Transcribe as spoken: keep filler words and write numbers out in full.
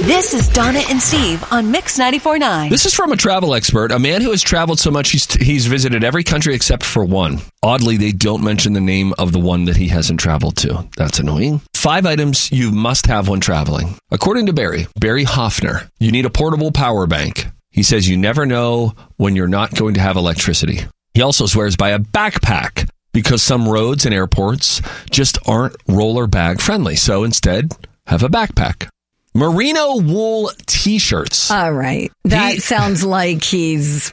This is Donna and Steve on Mix ninety-four point nine. This is from a travel expert, a man who has traveled so much he's, he's visited every country except for one. Oddly, they don't mention the name of the one that he hasn't traveled to. That's annoying. Five items you must have when traveling. According to Barry, Barry Hoffner, you need a portable power bank. He says you never know when you're not going to have electricity. He also swears by a backpack because some roads and airports just aren't roller bag friendly. So instead, have a backpack. Merino wool t-shirts. All right. That He- sounds like he's